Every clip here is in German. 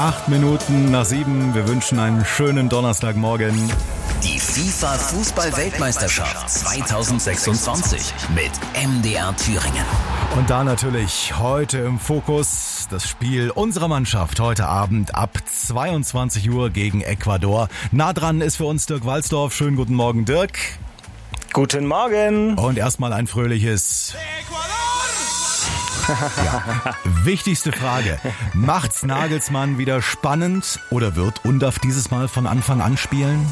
8 Minuten nach 7. Wir wünschen einen schönen Donnerstagmorgen. Die FIFA-Fußball-Weltmeisterschaft 2026 mit MDR Thüringen. Und da natürlich heute im Fokus das Spiel unserer Mannschaft heute Abend ab 22 Uhr gegen Ecuador. Nah dran ist für uns Dirk Walsdorf. Schönen guten Morgen, Dirk. Guten Morgen. Und erstmal ein fröhliches Ja. Wichtigste Frage. Macht's Nagelsmann wieder spannend oder wird Undav dieses Mal von Anfang an spielen?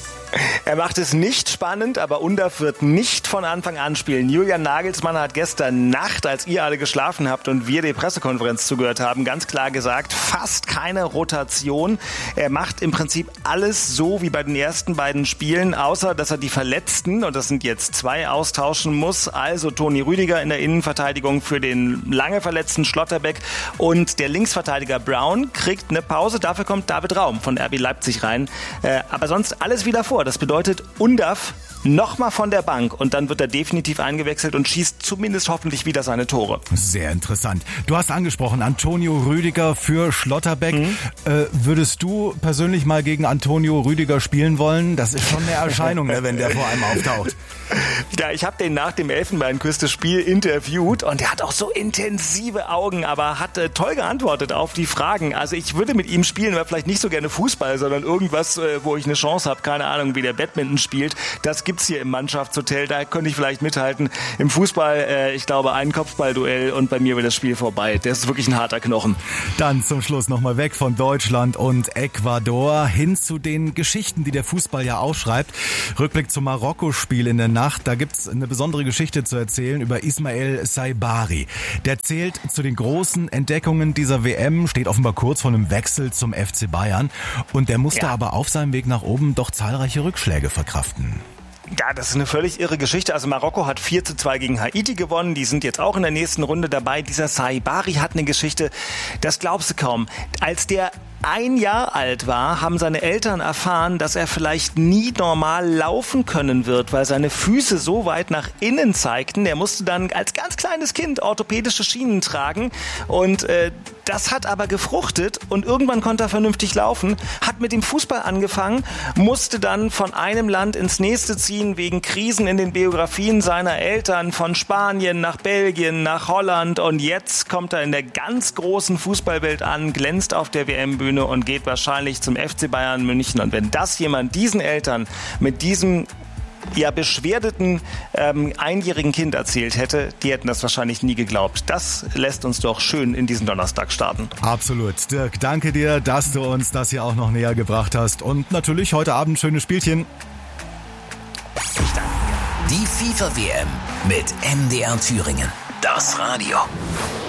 Er macht es nicht spannend, aber Undav wird nicht von Anfang an spielen. Julian Nagelsmann hat gestern Nacht, als ihr alle geschlafen habt und wir die Pressekonferenz zugehört haben, ganz klar gesagt, fast keine Rotation. Er macht im Prinzip alles so wie bei den ersten beiden Spielen, außer dass er die Verletzten, und das sind jetzt 2, austauschen muss. Also Toni Rüdiger in der Innenverteidigung für den lange verletzten Schlotterbeck und der Linksverteidiger Brown kriegt eine Pause. Dafür kommt David Raum von RB Leipzig rein. Aber sonst alles wieder vor. Das bedeutet, Undav nochmal von der Bank und dann wird er definitiv eingewechselt und schießt zumindest hoffentlich wieder seine Tore. Sehr interessant. Du hast angesprochen, Antonio Rüdiger für Schlotterbeck. Würdest du persönlich mal gegen Antonio Rüdiger spielen wollen? Das ist schon eine Erscheinung, wenn der vor einem auftaucht. Ja, ich habe den nach dem Elfenbeinküste-Spiel interviewt und der hat auch so intensive Augen, aber hat toll geantwortet auf die Fragen. Also ich würde mit ihm spielen, aber vielleicht nicht so gerne Fußball, sondern irgendwas, wo ich eine Chance habe, keine Ahnung, wie der Badminton spielt. Das gibt's hier im Mannschaftshotel, da könnte ich vielleicht mithalten. Im Fußball, ich glaube, ein Kopfballduell und bei mir wird das Spiel vorbei. Der ist wirklich ein harter Knochen. Dann zum Schluss nochmal weg von Deutschland und Ecuador hin zu den Geschichten, die der Fußball ja aufschreibt. Rückblick zum Marokko-Spiel in der Nacht. Da gibt's eine besondere Geschichte zu erzählen über Ismael Saibari. Der zählt zu den großen Entdeckungen dieser WM, steht offenbar kurz vor einem Wechsel zum FC Bayern. Und der musste aber auf seinem Weg nach oben doch zahlreiche Rückschläge verkraften. Ja, das ist eine völlig irre Geschichte. Also Marokko hat 4:2 gegen Haiti gewonnen. Die sind jetzt auch in der nächsten Runde dabei. Dieser Saibari hat eine Geschichte, das glaubst du kaum. Als der 1 Jahr alt war, haben seine Eltern erfahren, dass er vielleicht nie normal laufen können wird, weil seine Füße so weit nach innen zeigten. Er musste dann als ganz kleines Kind orthopädische Schienen tragen und das hat aber gefruchtet und irgendwann konnte er vernünftig laufen, hat mit dem Fußball angefangen, musste dann von einem Land ins nächste ziehen wegen Krisen in den Biografien seiner Eltern, von Spanien nach Belgien, nach Holland und jetzt kommt er in der ganz großen Fußballwelt an, glänzt auf der WM-Bühne und geht wahrscheinlich zum FC Bayern München. Und wenn das jemand diesen Eltern mit diesem beschwerdeten einjährigen Kind erzählt hätte, die hätten das wahrscheinlich nie geglaubt. Das lässt uns doch schön in diesen Donnerstag starten. Absolut. Dirk, danke dir, dass du uns das hier auch noch näher gebracht hast. Und natürlich heute Abend schönes Spielchen. Ich danke dir. Die FIFA-WM mit MDR Thüringen. Das Radio.